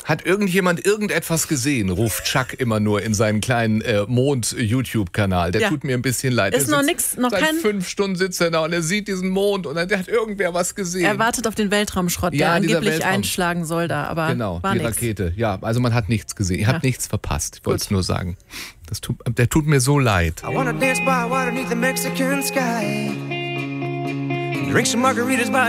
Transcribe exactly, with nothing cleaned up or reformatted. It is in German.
Hat irgendjemand irgendetwas gesehen, ruft Chuck immer nur in seinen kleinen äh, Mond-YouTube-Kanal. Der Ja. tut mir ein bisschen leid. Ist Der noch sitzt- nix, noch seit kein... fünf Stunden sitzt er da und er sieht diesen Mond und dann hat irgendwer was gesehen. Er wartet auf den Weltraumschrott, der Ja, dieser angeblich Weltraum. einschlagen soll da, aber Genau, war die nix. Rakete. Ja, also man hat nichts gesehen. Ihr habt Ja. nichts verpasst. Ich wollte es nur sagen. Das tut, der tut mir so leid. I wanna dance by water beneath the Mexican sky. Drink some margaritas by